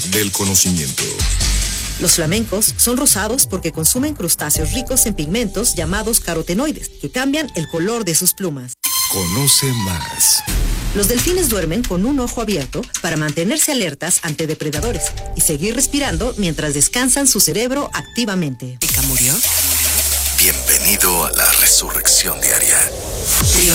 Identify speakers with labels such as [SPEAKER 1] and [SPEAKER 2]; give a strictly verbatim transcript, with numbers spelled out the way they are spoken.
[SPEAKER 1] del conocimiento.
[SPEAKER 2] Los flamencos son rosados porque consumen crustáceos ricos en pigmentos llamados carotenoides, que cambian el color de sus plumas.
[SPEAKER 1] Conoce más.
[SPEAKER 2] Los delfines duermen con un ojo abierto para mantenerse alertas ante depredadores y seguir respirando mientras descansan su cerebro activamente.
[SPEAKER 3] ¿Pica murió?
[SPEAKER 1] Bienvenido a la resurrección diaria.